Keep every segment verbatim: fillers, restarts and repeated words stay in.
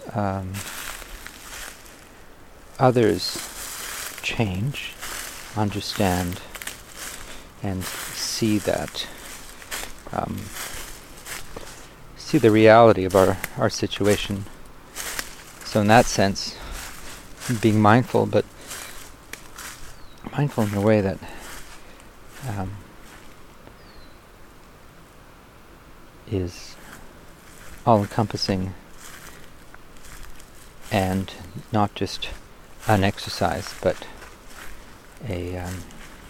um, others change, understand, and see that, um, see the reality of our, our situation. So in that sense, being mindful, but mindful in a way that um, is all-encompassing and not just an exercise, but a um,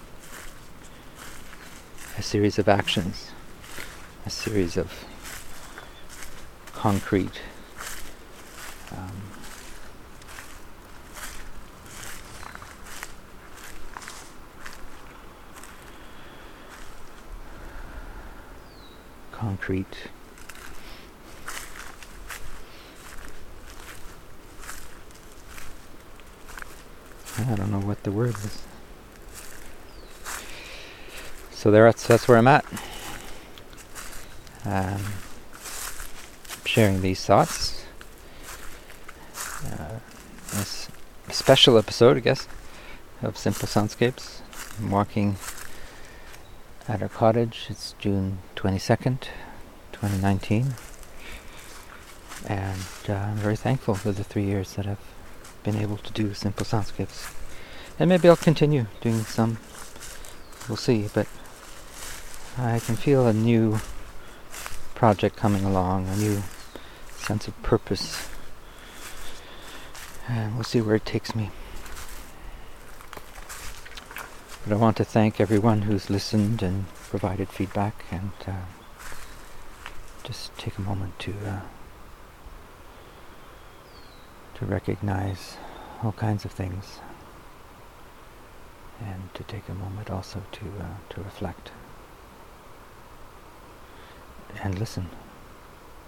a series of actions, a series of concrete um, concrete I don't know what the word is. So there, that's, that's where I'm at. Um, sharing these thoughts. Uh, this special episode, I guess, of Simple Soundscapes. I'm walking at our cottage. It's June twenty-second, twenty nineteen. And uh, I'm very thankful for the three years that I've been able to do Simple Soundscapes. And maybe I'll continue doing some. We'll see, but I can feel a new project coming along, a new sense of purpose. And we'll see where it takes me. But I want to thank everyone who's listened and provided feedback, and uh, just take a moment to uh, to recognize all kinds of things, and to take a moment also to uh, to reflect and listen.